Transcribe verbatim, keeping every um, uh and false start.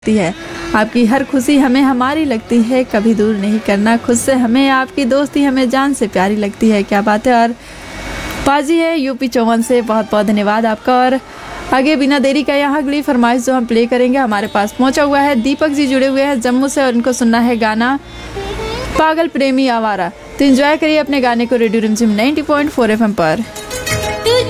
है। आपकी हर खुशी हमें हमारी लगती है, कभी दूर नहीं करना खुद से हमें, आपकी दोस्ती हमें जान से प्यारी लगती है। क्या बात है। और पाजी है यूपी चौवन से, बहुत बहुत धन्यवाद आपका। और आगे बिना देरी का यहाँ अगली फरमाइश जो हम प्ले करेंगे हमारे पास पहुँचा हुआ है, दीपक जी जुड़े हुए हैं जम्मू से और उनको सुनना है गाना पागल प्रेमी आवारा। तो एंजॉय करिए अपने गाने को रेडियो रिमझिम नाइंटी पॉइंट फोर एफ एम पर।